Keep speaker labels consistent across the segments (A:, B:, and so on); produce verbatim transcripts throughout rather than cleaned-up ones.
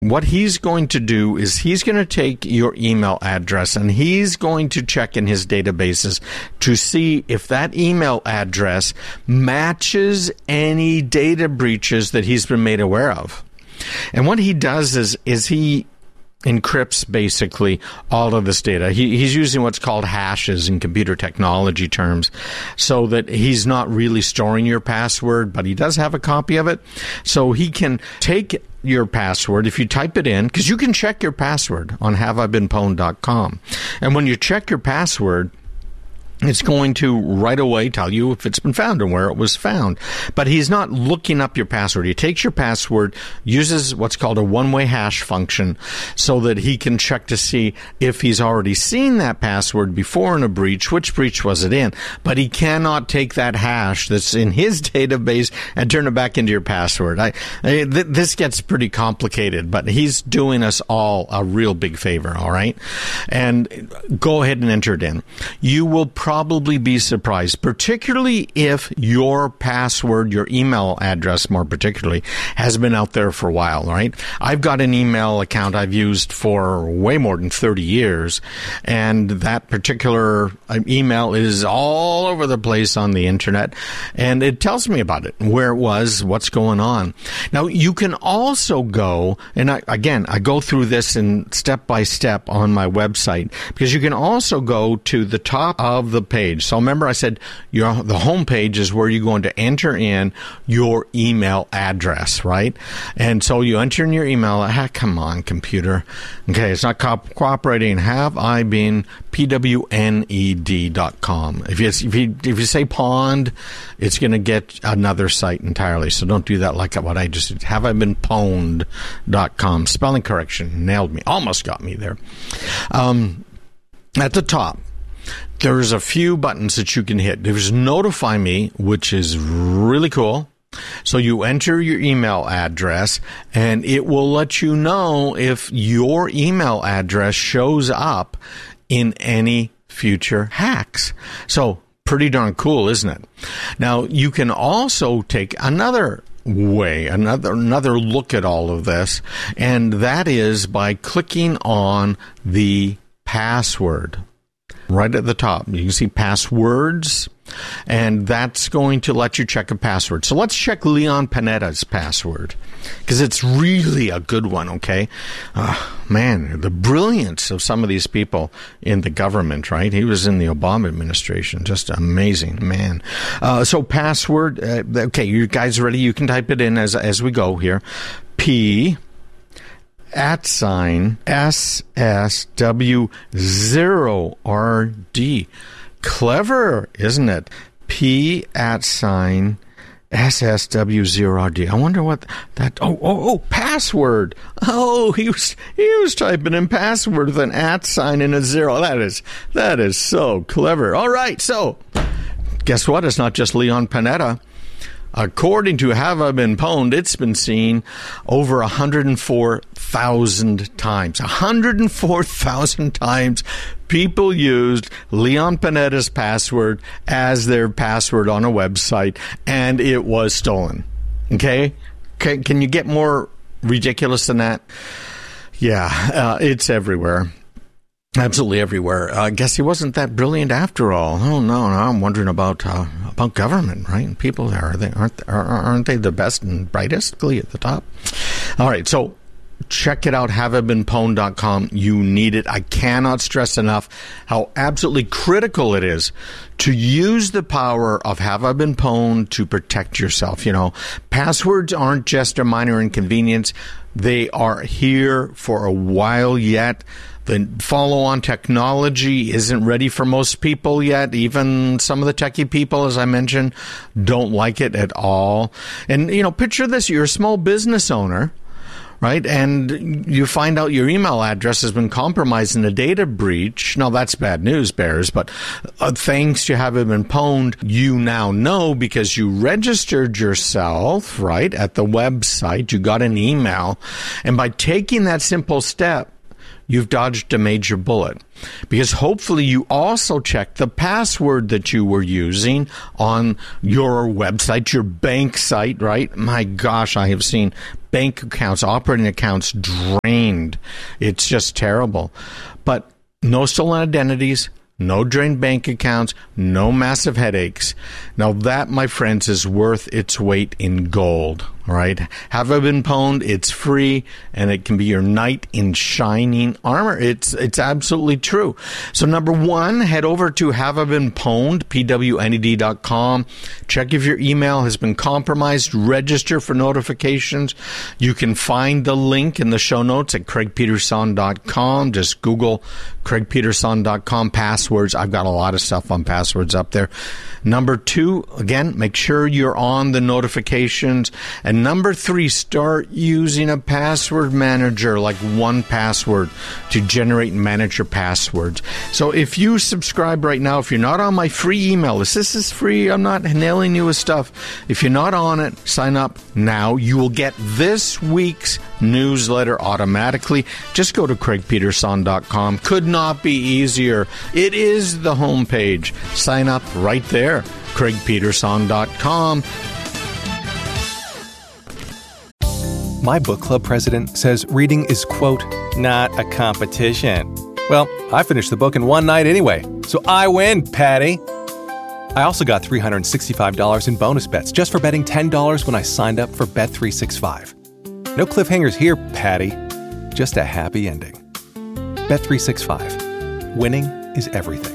A: what he's going to do is he's going to take your email address and he's going to check in his databases to see if that email address matches any data breaches that he's been made aware of. And what he does is, is he encrypts basically all of this data. He, he's using what's called hashes in computer technology terms, so that he's not really storing your password, but he does have a copy of it. So he can take your password, if you type it in, because you can check your password on have I been pwned dot com. And when you check your password, it's going to right away tell you if it's been found and where it was found. But he's not looking up your password. He takes your password, uses what's called a one-way hash function so that he can check to see if he's already seen that password before in a breach, which breach was it in. But he cannot take that hash that's in his database and turn it back into your password. I, I th- this gets pretty complicated, but he's doing us all a real big favor, all right? And go ahead and enter it in. You will probably probably be surprised, particularly if your password, your email address more particularly, has been out there for a while, right? I've got an email account I've used for way more than thirty years, and that particular email is all over the place on the internet, and it tells me about it, where it was, what's going on. Now, you can also go, and I, again, I go through this in step by step on my website, because you can also go to the top of the page. So remember I said your the home page is where you're going to enter in your email address, right? And so you enter in your email. Ah, come on, computer. Okay, it's not co- cooperating. Have I been P W N E D dot com. If you if you if you say pwned, it's going to get another site entirely. So don't do that like what I just did. Have I been pwned dot com. Spelling correction nailed me. Almost got me there. Um, at the top, there's a few buttons that you can hit. There's Notify Me, which is really cool. So you enter your email address, and it will let you know if your email address shows up in any future hacks. So pretty darn cool, isn't it? Now, you can also take another way, another another look at all of this, and that is by clicking on the password. Right at the top, you can see passwords, and that's going to let you check a password. So let's check Leon Panetta's password, because it's really a good one, okay? Uh, man, the brilliance of some of these people in the government, right? He was in the Obama administration. Just amazing, man. Uh, so password, uh, okay, you guys ready? You can type it in as as we go here. P... at sign S S W zero R D. Clever, isn't it? P at sign S S W zero R D. I wonder what that, oh, oh, oh, password. Oh, he was, he was typing in password with an at sign and a zero. That is, that is so clever. All right, so guess what? It's not just Leon Panetta. According to Have I Been Pwned, it's been seen over one hundred four thousand times. one hundred four thousand times people used Leon Panetta's password as their password on a website, and it was stolen. Okay? Can, can you get more ridiculous than that? Yeah, uh, it's everywhere. Absolutely everywhere. I uh, guess he wasn't that brilliant after all. Oh no, no I'm wondering about uh, about government, right? People there are they aren't are, aren't they the best and brightest? Glee at the top. All right, so check it out. have I been pwned dot com. You need it. I cannot stress enough how absolutely critical it is to use the power of Have I Been Pwned to protect yourself. You know, passwords aren't just a minor inconvenience. They are here for a while yet. The follow-on technology isn't ready for most people yet. Even some of the techie people, as I mentioned, don't like it at all. And, you know, picture this. You're a small business owner, right? And you find out your email address has been compromised in a data breach. Now, that's bad news, bears, but uh, thanks to Have I Been Pwned, you now know because you registered yourself, right, at the website. You got an email. And by taking that simple step, you've dodged a major bullet. Because hopefully you also checked the password that you were using on your website, your bank site, right? My gosh, I have seen bank accounts, operating accounts drained. It's just terrible. But no stolen identities, no drained bank accounts, no massive headaches. Now that, my friends, is worth its weight in gold, right? Have I been pwned? It's free, and it can be your knight in shining armor. It's it's absolutely true. So number one, head over to Have I Been Pwned, P W N E D dot com. Check if your email has been compromised. Register for notifications. You can find the link in the show notes at Craig Peterson dot com. Just Google Craig Peterson dot com passwords. I've got a lot of stuff on passwords up there. Number two, again, make sure you're on the notifications. And number three, start using a password manager like one Password to generate and manage your passwords. So if you subscribe right now, if you're not on my free email list, this is free. I'm not nailing you with stuff. If you're not on it, sign up now. You will get this week's newsletter automatically. Just go to Craig Peterson dot com. Could not be easier. It is the homepage. Sign up right there. Craig Peterson dot com.
B: My book club president says reading is, quote, not a competition. Well, I finished the book in one night anyway, so I win, Patty. I also got three hundred sixty-five dollars in bonus bets just for betting ten dollars when I signed up for Bet three sixty-five. No cliffhangers here, Patty. Just a happy ending. Bet three sixty-five. Winning is everything.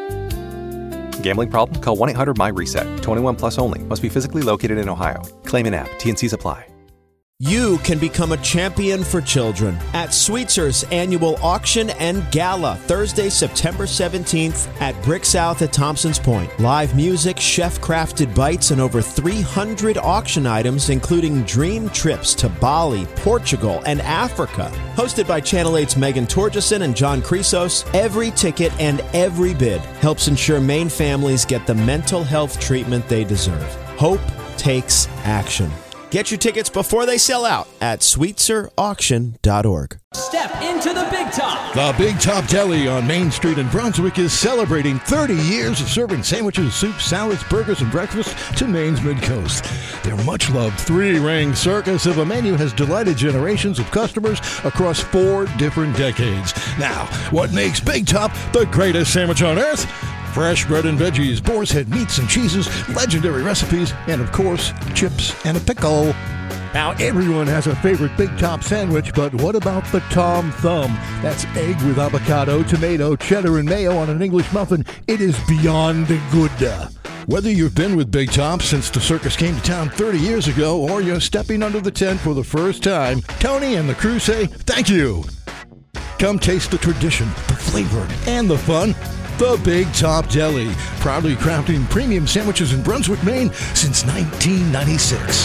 B: Gambling problem? Call one eight hundred M Y reset. twenty-one plus only. Must be physically located in Ohio. Claim in app. T N Cs apply.
C: You can become a champion for children at Sweetzer's annual auction and gala, Thursday, September seventeenth at Brick South at Thompson's Point. Live music, chef-crafted bites, and over three hundred auction items, including dream trips to Bali, Portugal, and Africa. Hosted by Channel eight's Megan Torgeson and John Chrysos, every ticket and every bid helps ensure Maine families get the mental health treatment they deserve. Hope takes action. Get your tickets before they sell out at Sweetser Auction dot org.
D: Step into the Big Top.
E: The Big Top Deli on Main Street in Brunswick is celebrating thirty years of serving sandwiches, soups, salads, burgers, and breakfast to Maine's Mid-Coast. Their much-loved three-ring circus of a menu has delighted generations of customers across four different decades. Now, what makes Big Top the greatest sandwich on earth? Fresh bread and veggies, boar's head meats and cheeses, legendary recipes, and of course, chips and a pickle. Now, everyone has a favorite Big Top sandwich, but what about the Tom Thumb? That's egg with avocado, tomato, cheddar, and mayo on an English muffin. It is beyond good. Whether you've been with Big Top since the circus came to town thirty years ago, or you're stepping under the tent for the first time, Tony and the crew say thank you. Come taste the tradition, the flavor, and the fun. The Big Top Deli, proudly crafting premium sandwiches in Brunswick, Maine since nineteen ninety-six.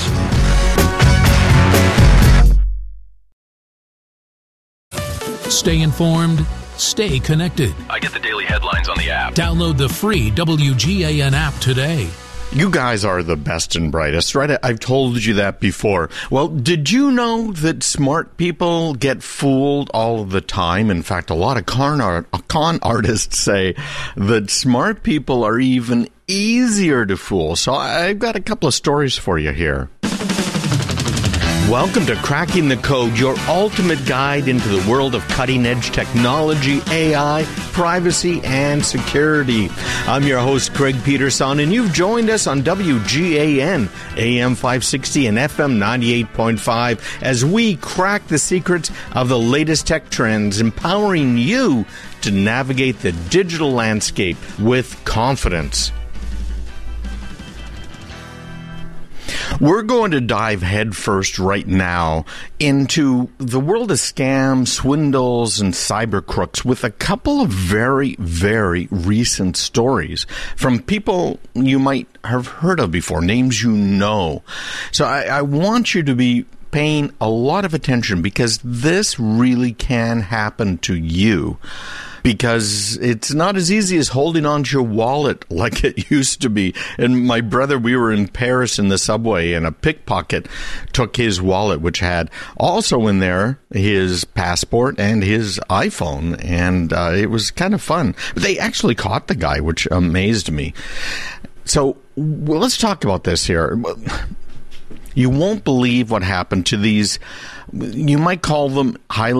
F: Stay informed, stay connected.
G: I get the daily headlines on the app.
F: Download the free W G A N app today.
A: You guys are the best and brightest, right? I've told you that before. Well, did you know that smart people get fooled all the time? In fact, a lot of con, art, con artists say that smart people are even easier to fool. So I've got a couple of stories for you here. Welcome to Cracking the Code, your ultimate guide into the world of cutting-edge technology, A I, privacy, and security. I'm your host, Craig Peterson, and you've joined us on W G A N, A M five sixty and F M ninety-eight point five, as we crack the secrets of the latest tech trends, empowering you to navigate the digital landscape with confidence. We're going to dive headfirst right now into the world of scams, swindles, and cyber crooks with a couple of very, very recent stories from people you might have heard of before, names you know. So I, I want you to be paying a lot of attention because this really can happen to you. because it's not as easy as holding onto your wallet like it used to be. And my brother, we were in Paris in the subway, and a pickpocket took his wallet, which had also in there his passport and his iPhone, and uh, it was kind of fun. But they actually caught the guy, which amazed me. So well, let's talk about this here. You won't believe what happened to these, you might call them highly